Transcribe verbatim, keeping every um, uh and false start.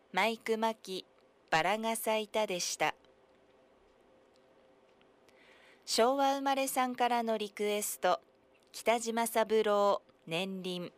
マイクマキ、バラが咲いたでした。昭和生まれさんからのリクエスト、北島三郎、年輪。